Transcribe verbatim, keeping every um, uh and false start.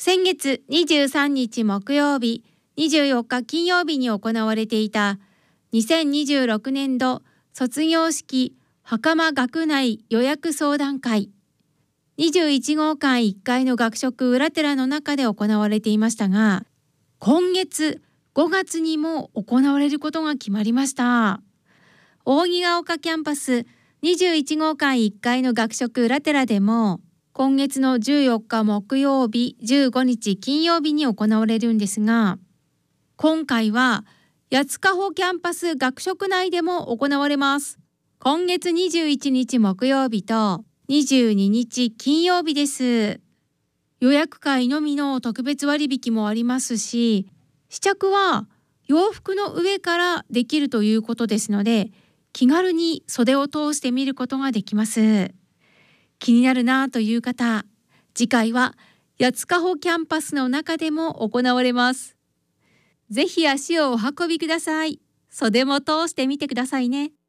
先月にじゅうさんにち木曜日、にじゅうよっか金曜日に行われていたにせんにじゅうろくねんど卒業式袴学内予約相談会にじゅういち号館いっかいの学食裏寺の中で行われていましたが、今月ごがつにも行われることが決まりました。扇ヶ丘キャンパスにじゅういち号館いっかいの学食裏寺でも今月のじゅうよっか木曜日、じゅうごにち金曜日に行われるんですが、今回は八塚穂キャンパス学食内でも行われます。今月にじゅういちにち木曜日とにじゅうににち金曜日です。予約会のみの特別割引もありますし、試着は洋服の上からできるということですので、気軽に袖を通してみることができます。気になるなという方、次回は八塚穂キャンパスの中でも行われます。ぜひ足をお運びください。袖も通してみてくださいね。